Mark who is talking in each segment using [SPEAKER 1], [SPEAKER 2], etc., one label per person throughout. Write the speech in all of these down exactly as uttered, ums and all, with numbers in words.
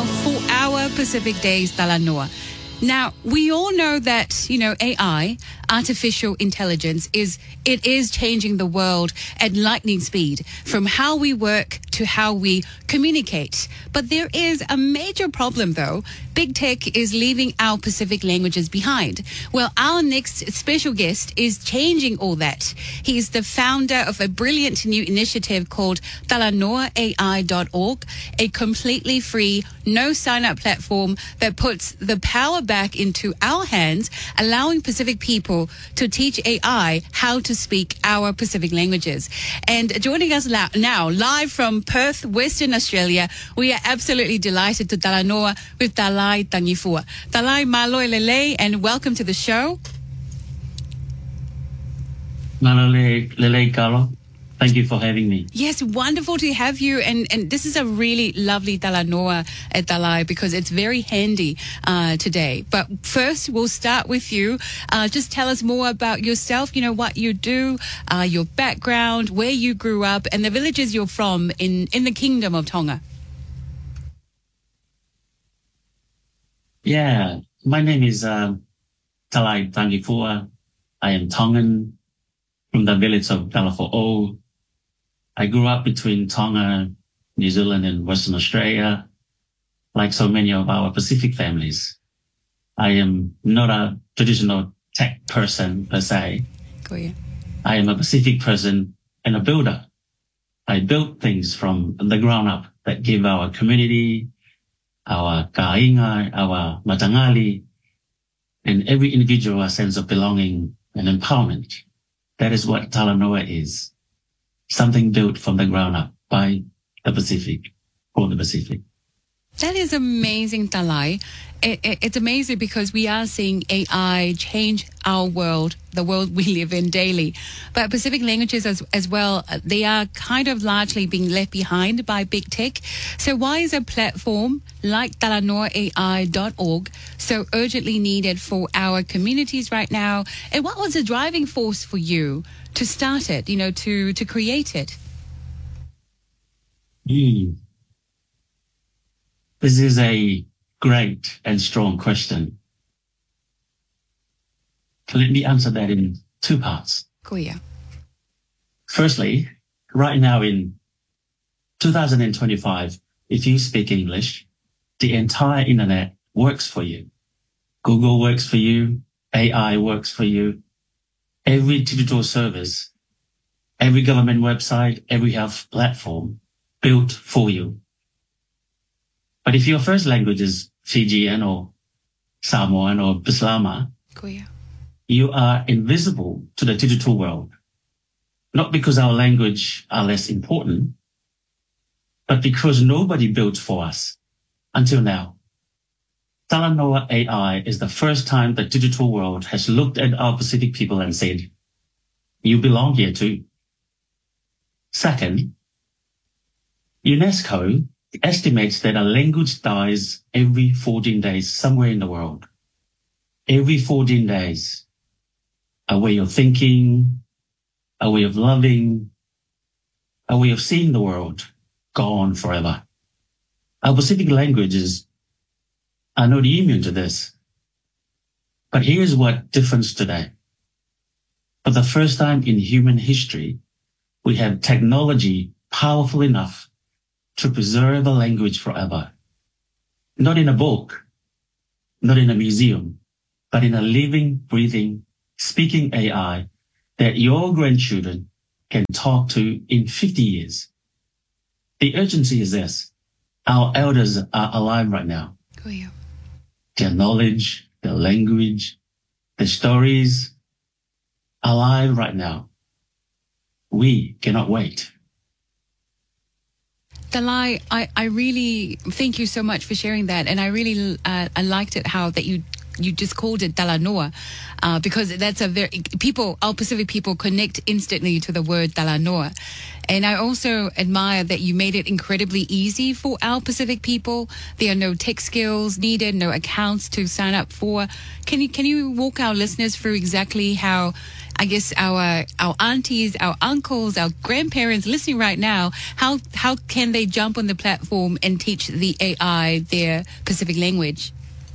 [SPEAKER 1] now for our Pacific Days Talanoa. Now, we all know that, you know, A I, artificial intelligence, is it is changing the world at lightning speed, from how we work to how we communicate. But there is a major problem, though. Big tech is leaving our Pacific languages behind. Well, our next special guest is changing all that. He is the founder of a brilliant new initiative called talanoa A I dot org, a completely free, no sign-up platform that puts the power back into our hands, allowing Pacific people to teach A I how to speak our Pacific languages. And joining us now, live from Perth, Western Australia, we are absolutely delighted to talanoa with Talai Tangifua. Talai Maloi Lele, and welcome to the show.
[SPEAKER 2] Maloi Lele Carlo. Thank you for having me.
[SPEAKER 1] Yes, wonderful to have you. And, and this is a really lovely talanoa at Talai because it's very handy uh, today. But first, we'll start with you. Uh, just tell us more about yourself, you know, what you do, uh, your background, where you grew up, and the villages you're from in, in the Kingdom of Tonga.
[SPEAKER 2] Yeah, my name is uh, Talai Tangifua. I am Tongan from the village of Kalafo'o. I grew up between Tonga, New Zealand, and Western Australia, like so many of our Pacific families. I am not a traditional tech person per se.
[SPEAKER 1] Cool, yeah.
[SPEAKER 2] I am a Pacific person and a builder. I build things from the ground up that give our community, our ka'inga, our matangali, and every individual a sense of belonging and empowerment. That is what Talanoa is. Something built from the ground up by the Pacific, for the Pacific.
[SPEAKER 1] That is amazing, Talai. It, it, it's amazing because we are seeing A I change our world, the world we live in daily. But Pacific languages as, as well, they are kind of largely being left behind by big tech. So why is a platform like talanoa A I dot org so urgently needed for our communities right now? And what was the driving force for you to start it, you know, to, to create it?
[SPEAKER 2] Mm. This is a great and strong question. Let me answer that in two parts.
[SPEAKER 1] Cool, yeah.
[SPEAKER 2] Firstly, right now in two thousand twenty-five, if you speak English, the entire internet works for you. Google works for you. A I works for you. Every digital service, every government website, every health platform built for you. But if your first language is Fijian or Samoan or Bislama,
[SPEAKER 1] cool, yeah.
[SPEAKER 2] you are invisible to the digital world. Not because our language are less important, but because nobody built for us until now. Talanoa A I is the first time the digital world has looked at our Pacific people and said, you belong here too. Second, UNESCO estimates that a language dies every fourteen days somewhere in the world. Every fourteen days, a way of thinking, a way of loving, a way of seeing the world gone forever. Our Pacific languages are not immune to this. But here's what differs today. For the first time in human history, we have technology powerful enough to preserve a language forever. Not in a book, not in a museum, but in a living, breathing, speaking A I that your grandchildren can talk to in fifty years. The urgency is this. Our elders are alive right now.
[SPEAKER 1] Oh, yeah.
[SPEAKER 2] Their knowledge, their language, their stories, alive right now. We cannot wait.
[SPEAKER 1] Talai, I, I really thank you so much for sharing that. And I really uh, I liked it how that you you just called it Talanoa uh, because that's a very, people, our Pacific people connect instantly to the word Talanoa. And I also admire that you made it incredibly easy for our Pacific people. There are no tech skills needed, no accounts to sign up for. Can you, can you walk our listeners through exactly how I guess our our aunties, our uncles, our grandparents listening right now, how how can they jump on the platform and teach the A I their Pacific language?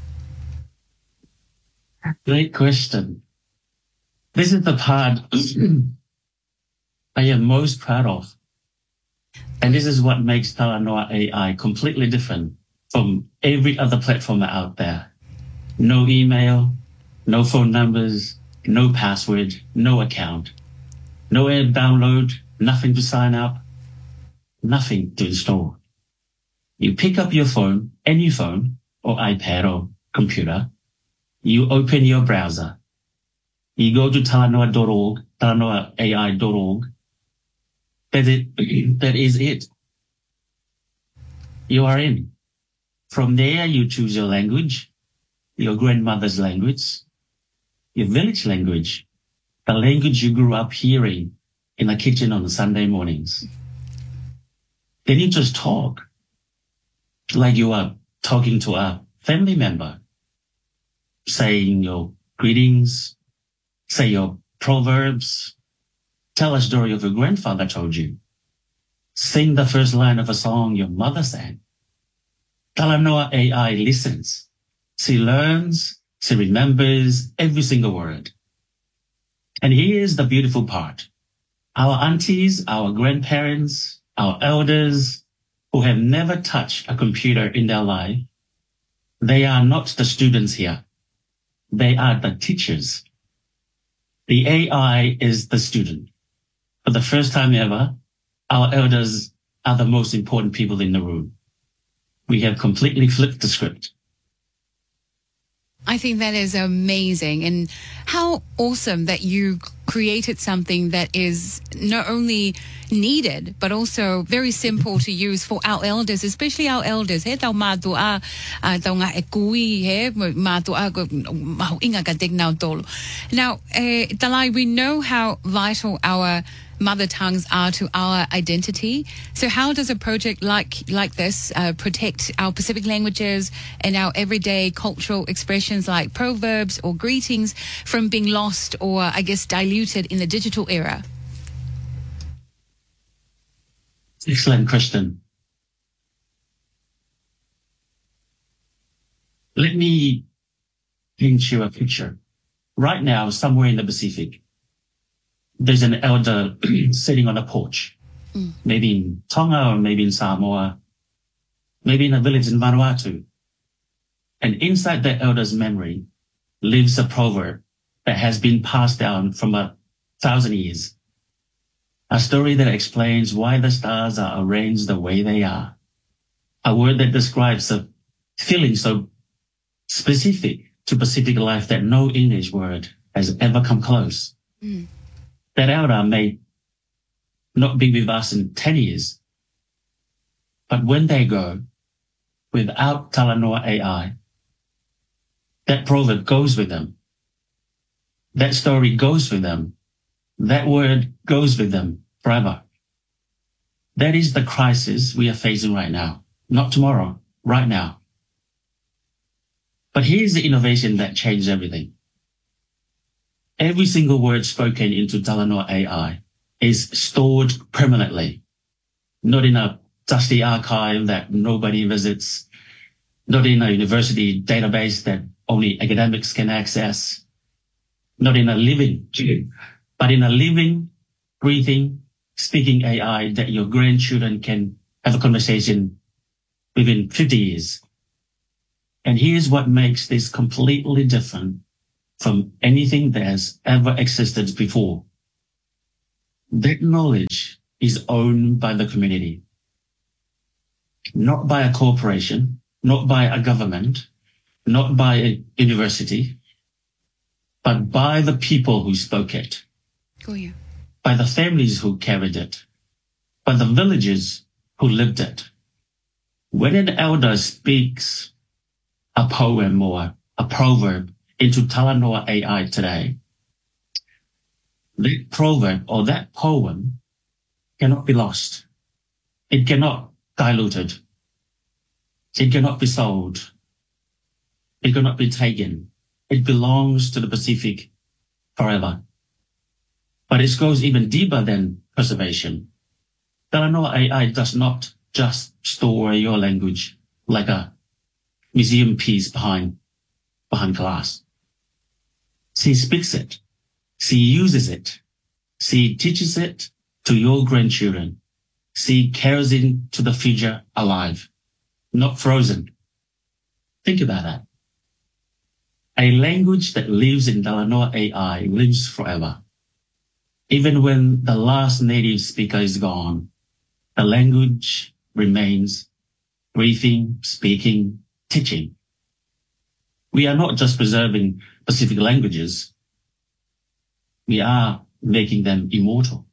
[SPEAKER 2] Great question. This is the part I am most proud of. And this is what makes Talanoa A I completely different from every other platform out there. No email, no phone numbers, no password, no account, no app download, nothing to sign up, nothing to install. You pick up your phone, any phone or iPad or computer, you open your browser, you go to talanoa dot org, talanoa A I dot org. That is, that is it. You are in. From there, you choose your language, your grandmother's language, your village language, the language you grew up hearing in the kitchen on Sunday mornings. Then you just talk like you are talking to a family member, saying your greetings, say your proverbs, tell a story of your grandfather told you, sing the first line of a song your mother sang. Talanoa A I listens. She learns, she remembers every single word. And here's the beautiful part. Our aunties, our grandparents, our elders who have never touched a computer in their life, they are not the students here. They are the teachers. The A I is the student. For the first time ever, our elders are the most important people in the room. We have completely flipped the script.
[SPEAKER 1] I think that is amazing, and how awesome that you created something that is not only needed but also very simple to use for our elders, especially our elders. He tau mātua tau ngā e kui he mātua mahu inga ka tek nau tolu. Now, eh, Dalai, we know how vital our mother tongues are to our identity. So how does a project like like this uh, protect our Pacific languages and our everyday cultural expressions like proverbs or greetings from being lost or, I guess, diluted in the digital era?
[SPEAKER 2] Excellent question. Let me paint you a picture. Right now, somewhere in the Pacific, there's an elder sitting on a porch, mm. maybe in Tonga or maybe in Samoa, maybe in a village in Vanuatu. And inside that elder's memory lives a proverb that has been passed down from a thousand years. A story that explains why the stars are arranged the way they are. A word that describes a feeling so specific to Pacific life that no English word has ever come close. Mm. That elder may not be with us in ten years, but when they go, without Talanoa A I, that proverb goes with them. That story goes with them. That word goes with them forever. That is the crisis we are facing right now. Not tomorrow, right now. But here's the innovation that changed everything. Every single word spoken into Talanoa A I is stored permanently, not in a dusty archive that nobody visits, not in a university database that only academics can access, not in a living, but in a living, breathing, speaking A I that your grandchildren can have a conversation within fifty years. And here's what makes this completely different from anything that has ever existed before. That knowledge is owned by the community, not by a corporation, not by a government, not by a university, but by the people who spoke it,
[SPEAKER 1] oh, yeah.
[SPEAKER 2] by the families who carried it, by the villagers who lived it. When an elder speaks a poem or a proverb into Talanoa A I today, that proverb or that poem cannot be lost. It cannot be diluted. It cannot be sold. It cannot be taken. It belongs to the Pacific forever. but it goes even deeper than preservation. Talanoa A I does not just store your language like a museum piece behind, behind glass. She speaks it. She uses it. She teaches it to your grandchildren. She carries it into the future alive, not frozen. Think about that. A language that lives in Talanoa A I lives forever. Even when the last native speaker is gone, the language remains breathing, speaking, teaching. We are not just preserving Pacific languages. We are making them immortal.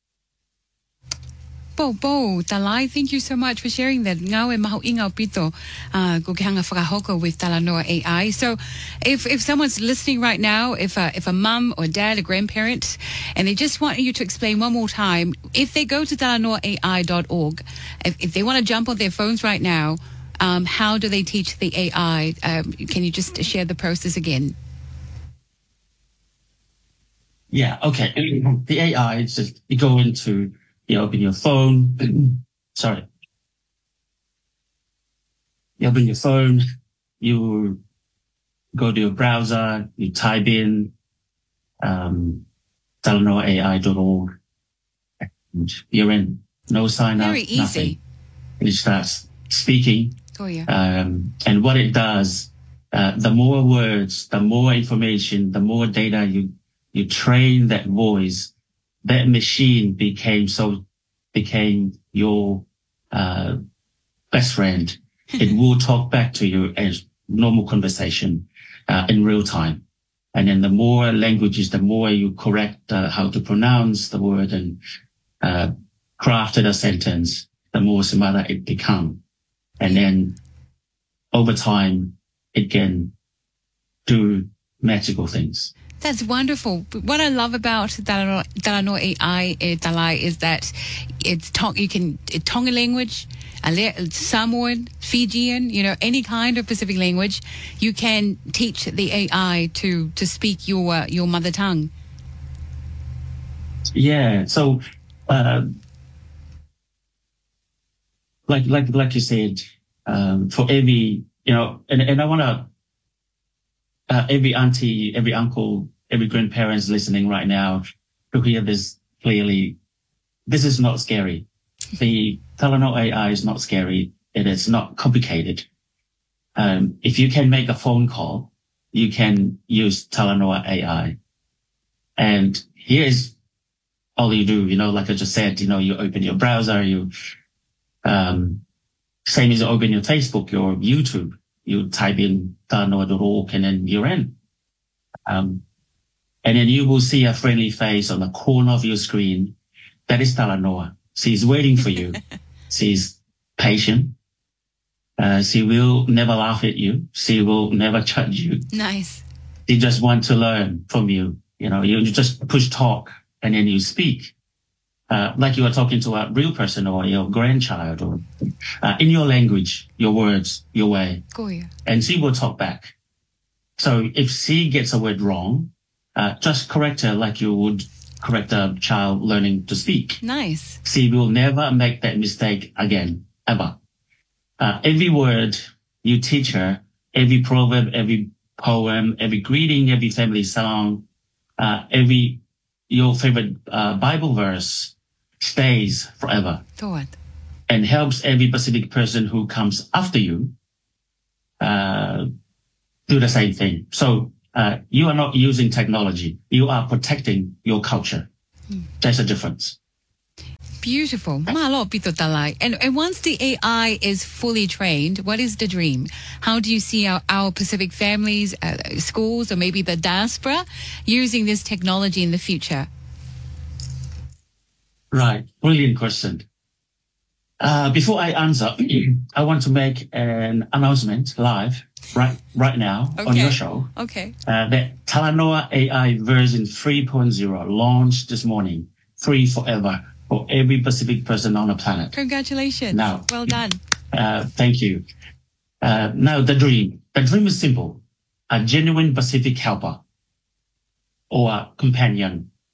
[SPEAKER 1] Bo, Bo, Talai, thank you so much for sharing that. Ngau e maho inga o pito uh, ko ke hanga whakahoko with Talanoa A I. So if if someone's listening right now, if a, if a mum or dad, a grandparent, and they just want you to explain one more time, if they go to talanoa A I dot org, if, if they want to jump on their phones right now, um, how do they teach the A I? Um, can you just share the process again?
[SPEAKER 2] Yeah, okay. The A I is just, you go into, you open your phone, sorry. You open your phone, you go to your browser, you type in um, talanoa A I dot org, and you're in. No sign up,
[SPEAKER 1] Very easy.
[SPEAKER 2] Nothing. And it starts speaking.
[SPEAKER 1] Oh, yeah.
[SPEAKER 2] Um, and what it does, uh, the more words, the more information, the more data you, you train that voice, that machine became so, became your, uh, best friend. It will talk back to you as normal conversation, uh, in real time. And then the more languages, the more you correct, uh, how to pronounce the word and, uh, crafted a sentence, the more smarter it become. And then over time, it can do magical things.
[SPEAKER 1] That's wonderful. What I love about Talanoa, Talanoa A I, eh, Talai, is that it's Tong, you can it, Tonga language, Samoan, Fijian, you know, any kind of Pacific language, you can teach the A I to to speak your uh, your mother tongue.
[SPEAKER 2] Yeah. So, uh, like like like you said, um, for every you know, and and I want to. Uh, every auntie, every uncle, every grandparents listening right now to hear this clearly. This is not scary. The Talanoa A I is not scary. It is not complicated. Um, if you can make a phone call, you can use Talanoa A I. And here's all you do, you know, like I just said, you know, you open your browser, you, um, same as you open your Facebook, your YouTube. You type in talanoa dot org and then you're in. Um, and then you will see a friendly face on the corner of your screen. That is Talanoa. She's waiting for you. She's patient. Uh, she will never laugh at you. She will never judge you.
[SPEAKER 1] Nice.
[SPEAKER 2] She just wants to learn from you. You know, you just push talk and then you speak. Uh, like you are talking to a real person or your grandchild or uh, in your language, your words, your way.
[SPEAKER 1] Cool, yeah.
[SPEAKER 2] And she will talk back. So if she gets a word wrong, uh, just correct her like you would correct a child learning to speak.
[SPEAKER 1] Nice.
[SPEAKER 2] She will never make that mistake again, ever. Uh, every word you teach her, every proverb, every poem, every greeting, every family song, uh, every, your favorite uh, Bible verse, stays forever.
[SPEAKER 1] Thought.
[SPEAKER 2] And helps every Pacific person who comes after you uh, do the same thing. So uh, you are not using technology. You are protecting your culture. Mm. There's a difference.
[SPEAKER 1] Beautiful. Malo pito talai. And, and once the A I is fully trained, what is the dream? How do you see our, our Pacific families, uh, schools, or maybe the diaspora using this technology in the future?
[SPEAKER 2] Right. Brilliant question. Uh, before I answer, I want to make an announcement live right right now
[SPEAKER 1] okay.
[SPEAKER 2] on your show.
[SPEAKER 1] Okay.
[SPEAKER 2] Uh, that Talanoa A I version three point oh launched this morning, free forever for every Pacific person on the planet.
[SPEAKER 1] Congratulations.
[SPEAKER 2] Now,
[SPEAKER 1] well done.
[SPEAKER 2] Uh, thank you. Uh, now the dream. The dream is simple. A genuine Pacific helper or a companion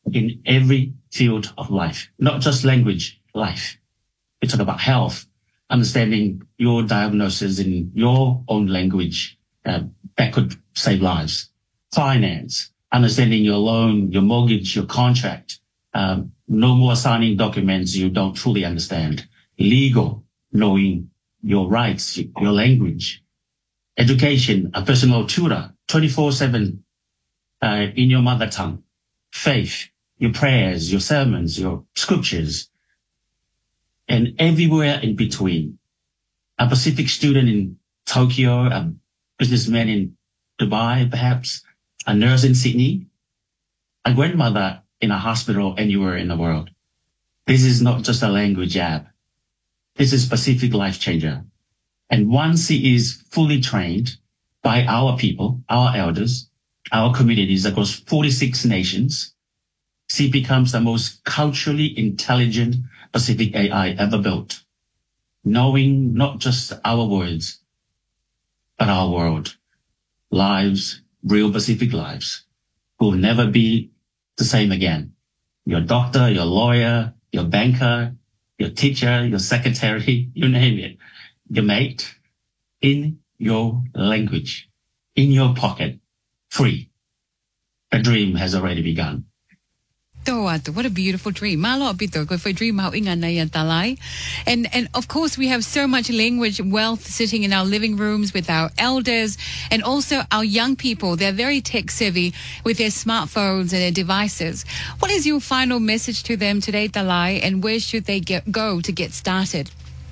[SPEAKER 2] in every field of life, not just language, life. We talk about health, understanding your diagnosis in your own language, uh, that could save lives. Finance, understanding your loan, your mortgage, your contract. Um, no more signing documents you don't fully understand. Legal, knowing your rights, your language. Education, a personal tutor, twenty-four seven uh, in your mother tongue. Faith, your prayers, your sermons, your scriptures, and everywhere in between. A Pacific student in Tokyo, a businessman in Dubai, perhaps, a nurse in Sydney, a grandmother in a hospital anywhere in the world. This is not just a language app. This is Pacific life changer. And once it is fully trained by our people, our elders, our communities across forty-six nations, C becomes the most culturally intelligent Pacific A I ever built, knowing not just our words, but our world, lives, real Pacific lives, will never be the same again. Your doctor, your lawyer, your banker, your teacher, your secretary, you name it, your mate, in your language, in your pocket, free. The dream has already begun.
[SPEAKER 1] What a beautiful dream. Malo bito ko for dream how inga na yan talay. And and of course we have so much language wealth sitting in our living rooms with our elders and also our young people. They're very tech savvy with their smartphones and their devices. What is your final message to them today, Talay, and where should they get, go to get started?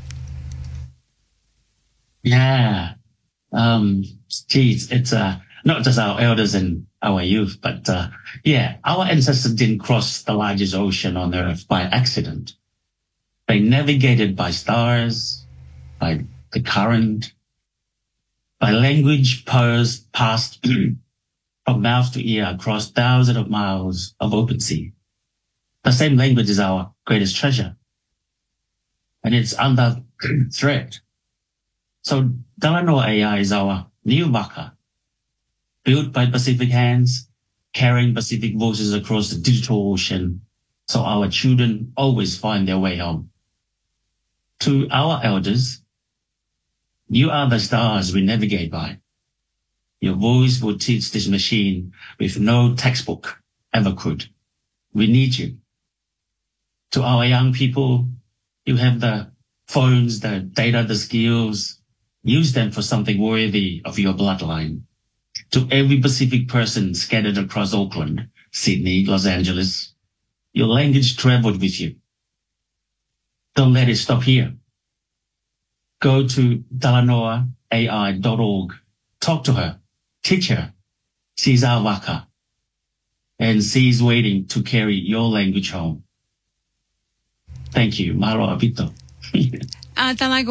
[SPEAKER 2] Yeah. Um geez, it's uh not just our elders and our youth, but uh, yeah, our ancestors didn't cross the largest ocean on Earth by accident. They navigated by stars, by the current, by language passed, passed from mouth to ear across thousands of miles of open sea. The same language is our greatest treasure, and it's under threat. So Talanoa A I is our new waka, built by Pacific hands, carrying Pacific voices across the digital ocean, so our children always find their way home. To our elders, you are the stars we navigate by. Your voice will teach this machine with no textbook ever could. We need you. To our young people, you have the phones, the data, the skills. Use them for something worthy of your bloodline. To every Pacific person scattered across Auckland, Sydney, Los Angeles, your language traveled with you. Don't let it stop here. Go to talanoa A I dot org. Talk to her. Teach her. She's our waka. And she's waiting to carry your language home. Thank you. Malo abito.
[SPEAKER 1] Uh,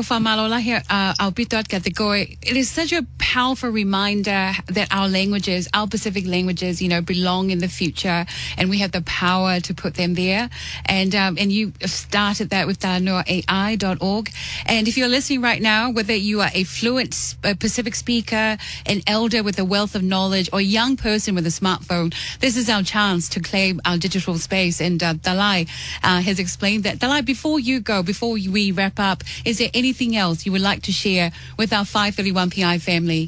[SPEAKER 1] it is such a powerful reminder that our languages, our Pacific languages, you know, belong in the future, and we have the power to put them there. And um, and you started that with talanoa A I dot org. And if you're listening right now, whether you are a fluent Pacific speaker, an elder with a wealth of knowledge, or a young person with a smartphone, this is our chance to claim our digital space. And uh, Talay uh, has explained that. Talay, before you go, before we wrap up, is there anything else you would like to share with our five thirty-one P I family?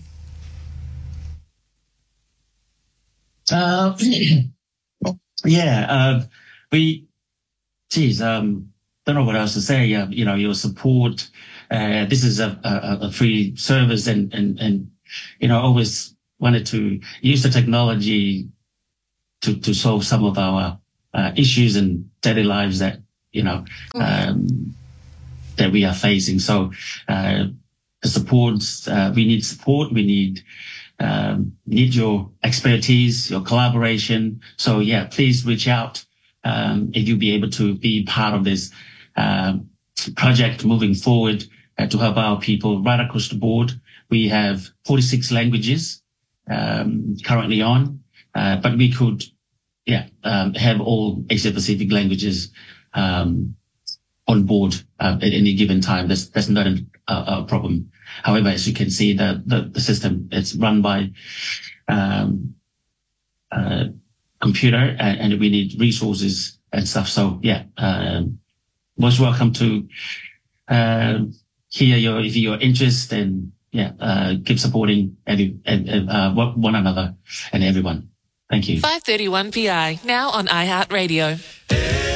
[SPEAKER 2] Uh, yeah, uh, we, geez, um, don't know what else to say. Uh, you know, your support. Uh, this is a, a, a free service, and, and, and, you know, always wanted to use the technology to, to solve some of our uh, issues in daily lives that, you know, um, that we are facing. So, uh, the support, uh, we need support. We need, um, need your expertise, your collaboration. So yeah, please reach out. Um, if you'll be able to be part of this, um, project moving forward uh, to help our people right across the board. We have forty-six languages, um, currently on, uh, but we could, yeah, um, have all Asia Pacific languages, um, on board uh, at any given time. That's that's not a, a problem. However, as you can see, the the, the system it's run by um, uh, computer, and, and we need resources and stuff. So yeah, um, most welcome to uh, hear your if you're interested, and yeah, uh, keep supporting every, and, uh, one another and everyone. Thank you.
[SPEAKER 3] five thirty-one P I, now on iHeartRadio.